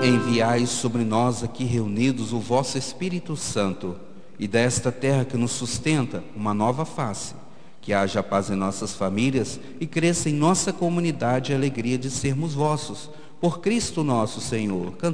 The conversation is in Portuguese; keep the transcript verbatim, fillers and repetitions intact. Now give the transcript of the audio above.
Enviai sobre nós aqui reunidos o vosso Espírito Santo, e desta terra que nos sustenta uma nova face, que haja paz em nossas famílias e cresça em nossa comunidade a alegria de sermos vossos. Por Cristo nosso Senhor.